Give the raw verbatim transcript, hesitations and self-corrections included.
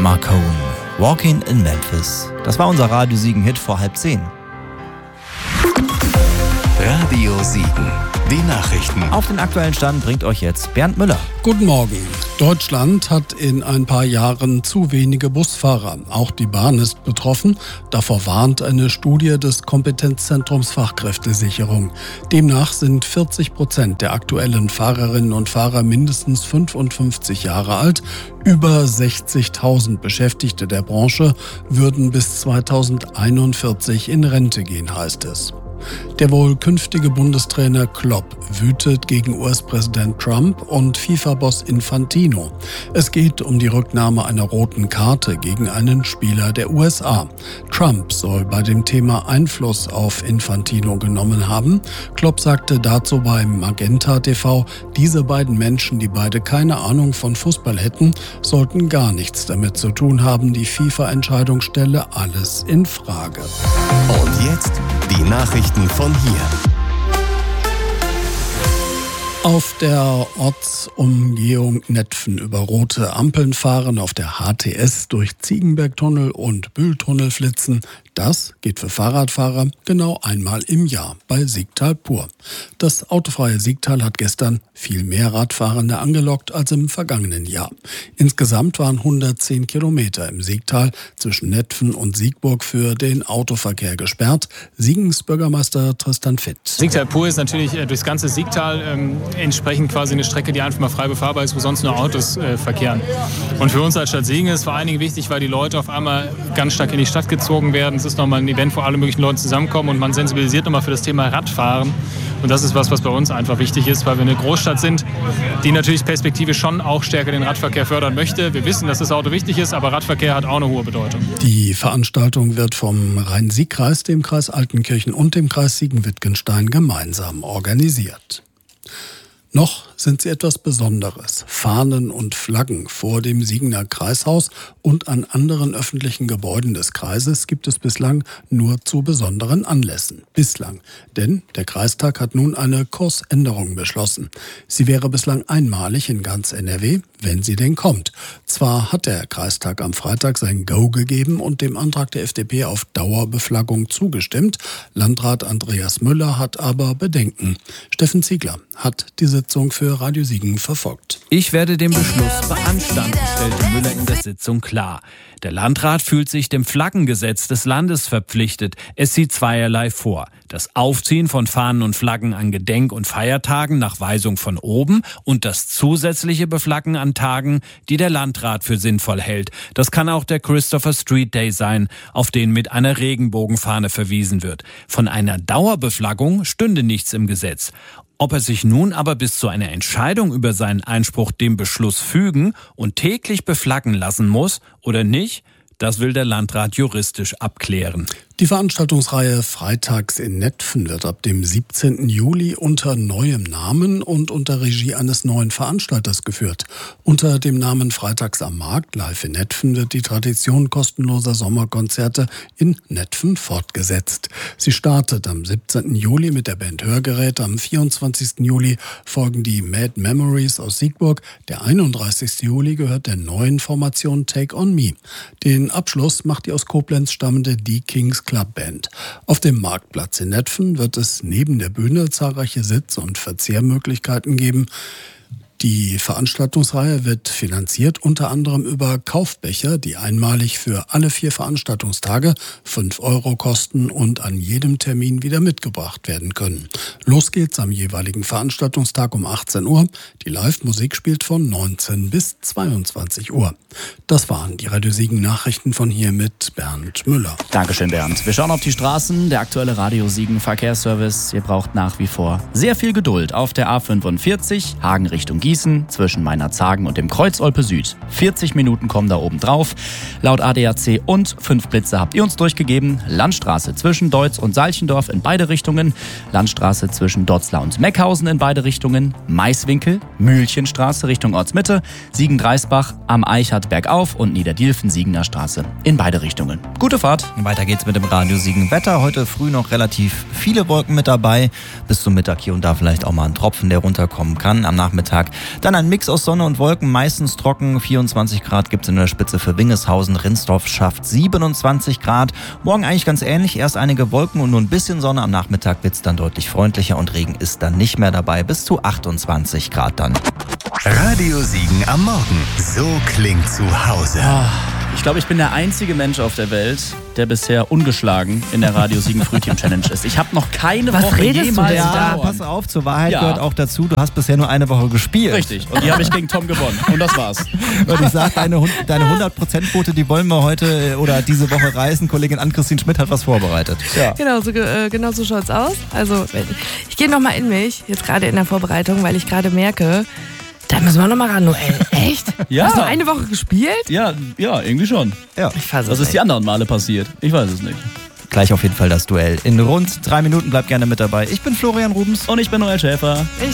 Marcone, Walking in Memphis. Das war unser Radio Siegen-Hit vor halb zehn. Radio Siegen, die Nachrichten. Auf den aktuellen Stand bringt euch jetzt Bernd Müller. Guten Morgen. Deutschland hat in ein paar Jahren zu wenige Busfahrer. Auch die Bahn ist betroffen. Davor warnt eine Studie des Kompetenzzentrums Fachkräftesicherung. Demnach sind vierzig Prozent der aktuellen Fahrerinnen und Fahrer mindestens fünfundfünfzig Jahre alt. Über sechzigtausend Beschäftigte der Branche würden bis zweitausendeinundvierzig in Rente gehen, heißt es. Der wohl künftige Bundestrainer Klopp wütet gegen U S-Präsident Trump und FIFA-Boss Infantino. Es geht um die Rücknahme einer roten Karte gegen einen Spieler der U S A. Trump soll bei dem Thema Einfluss auf Infantino genommen haben. Klopp sagte dazu beim Magenta T V, diese beiden Menschen, die beide keine Ahnung von Fußball hätten, sollten gar nichts damit zu tun haben. Die FIFA-Entscheidung stelle alles in Frage. Und jetzt die Nachrichten von hier. Auf der Ortsumgehung Netphen über rote Ampeln fahren, auf der H T S durch Ziegenbergtunnel und Bühltunnel flitzen, das geht für Fahrradfahrer genau einmal im Jahr bei Siegtal pur. Das autofreie Siegtal hat gestern viel mehr Radfahrende angelockt als im vergangenen Jahr. Insgesamt waren hundertzehn Kilometer im Siegtal zwischen Netphen und Siegburg für den Autoverkehr gesperrt. Siegens Bürgermeister Tristan Fitt. Siegtal pur ist natürlich äh, durchs ganze Siegtal ähm, entsprechend quasi eine Strecke, die einfach mal frei befahrbar ist, wo sonst nur Autos äh, verkehren. Und für uns als Stadt Siegen ist vor allen Dingen wichtig, weil die Leute auf einmal ganz stark in die Stadt gezogen werden. Es ist nochmal ein Event, wo alle möglichen Leute zusammenkommen und man sensibilisiert nochmal für das Thema Radfahren. Und das ist was, was bei uns einfach wichtig ist, weil wir eine Großstadt sind, die natürlich perspektivisch schon auch stärker den Radverkehr fördern möchte. Wir wissen, dass das Auto wichtig ist, aber Radverkehr hat auch eine hohe Bedeutung. Die Veranstaltung wird vom Rhein-Sieg-Kreis, dem Kreis Altenkirchen und dem Kreis Siegen-Wittgenstein gemeinsam organisiert. Noch sind sie etwas Besonderes. Fahnen und Flaggen vor dem Siegener Kreishaus und an anderen öffentlichen Gebäuden des Kreises gibt es bislang nur zu besonderen Anlässen. Bislang. Denn der Kreistag hat nun eine Kursänderung beschlossen. Sie wäre bislang einmalig in ganz N R W, wenn sie denn kommt. Zwar hat der Kreistag am Freitag sein Go gegeben und dem Antrag der F D P auf Dauerbeflaggung zugestimmt. Landrat Andreas Müller hat aber Bedenken. Steffen Ziegler hat die Sitzung für Radio Siegen verfolgt. Ich werde den Beschluss beanstanden, stellte Müller in der Sitzung klar. Der Landrat fühlt sich dem Flaggengesetz des Landes verpflichtet. Es sieht zweierlei vor. Das Aufziehen von Fahnen und Flaggen an Gedenk- und Feiertagen nach Weisung von oben und das zusätzliche Beflaggen an Tagen, die der Landrat für sinnvoll hält. Das kann auch der Christopher Street Day sein, auf den mit einer Regenbogenfahne verwiesen wird. Von einer Dauerbeflaggung stünde nichts im Gesetz. Ob er sich nun aber bis zu einer Entscheidung über seinen Einspruch dem Beschluss fügen und täglich beflaggen lassen muss oder nicht, das will der Landrat juristisch abklären. Die Veranstaltungsreihe Freitags in Netphen wird ab dem siebzehnten Juli unter neuem Namen und unter Regie eines neuen Veranstalters geführt. Unter dem Namen Freitags am Markt live in Netphen wird die Tradition kostenloser Sommerkonzerte in Netphen fortgesetzt. Sie startet am siebzehnten Juli mit der Band Hörgerät. Am vierundzwanzigsten Juli folgen die Mad Memories aus Siegburg. Der einunddreißigsten Juli gehört der neuen Formation Take On Me. Den Abschluss macht die aus Koblenz stammende Die Kings Clubband. Auf dem Marktplatz in Netphen wird es neben der Bühne zahlreiche Sitz- und Verzehrmöglichkeiten geben. Die Veranstaltungsreihe wird finanziert unter anderem über Kaufbecher, die einmalig für alle vier Veranstaltungstage fünf Euro kosten und an jedem Termin wieder mitgebracht werden können. Los geht's am jeweiligen Veranstaltungstag um achtzehn Uhr. Die Live-Musik spielt von neunzehn bis zweiundzwanzig Uhr. Das waren die Radio Siegen Nachrichten von hier mit Bernd Müller. Dankeschön, Bernd. Wir schauen auf die Straßen. Der aktuelle Radio Siegen Verkehrsservice. Ihr braucht nach wie vor sehr viel Geduld auf der A fünfundvierzig, Hagen Richtung Gießen. Zwischen Meinerzhagen und dem Kreuz Olpe Süd. vierzig Minuten kommen da oben drauf. Laut A D A C und fünf Blitze habt ihr uns durchgegeben. Landstraße zwischen Deutz und Salchendorf in beide Richtungen. Landstraße zwischen Dotzlar und Meckhausen in beide Richtungen. Maiswinkel, Mühlchenstraße Richtung Ortsmitte. Siegen-Dreisbach am Eichhardt bergauf und Niederdielfen Siegener Straße in beide Richtungen. Gute Fahrt. Weiter geht's mit dem Radio Siegen Wetter. Heute früh noch relativ viele Wolken mit dabei. Bis zum Mittag hier und da vielleicht auch mal ein Tropfen, der runterkommen kann. Am Nachmittag Dann ein Mix aus Sonne und Wolken, meistens trocken. vierundzwanzig Grad gibt es in der Spitze für Wingeshausen. Rinsdorf schafft siebenundzwanzig Grad. Morgen eigentlich ganz ähnlich. Erst einige Wolken und nur ein bisschen Sonne. Am Nachmittag wird es dann deutlich freundlicher und Regen ist dann nicht mehr dabei. Bis zu achtundzwanzig Grad dann. Radio Siegen am Morgen. So klingt zu Hause. Ich glaube, ich bin der einzige Mensch auf der Welt, der bisher ungeschlagen in der Radio Siegen Frühteam Challenge ist. Ich habe noch keine Was Woche redest du jemals denn da? verloren. Pass auf, zur Wahrheit Ja. gehört auch dazu, du hast bisher nur eine Woche gespielt. Richtig. Und die habe ich gegen Tom gewonnen. Und das war's. Und ich sag, deine, Hund- deine hundert Prozent Quote, die wollen wir heute oder diese Woche reißen. Kollegin Ann-Christine Schmidt hat was vorbereitet. Ja. Genau so, äh, genau so schaut's aus. Also, ich gehe nochmal in mich, jetzt gerade in der Vorbereitung, weil ich gerade merke, da müssen wir nochmal ran, Noel. Echt? Ja. Hast du eine Woche gespielt? Ja, ja, irgendwie schon. Ja. Ich fasse Was ist die anderen Male passiert? Ich weiß es nicht. Gleich auf jeden Fall das Duell. In rund drei Minuten bleibt gerne mit dabei. Ich bin Florian Rubens. Und ich bin Noel Schäfer.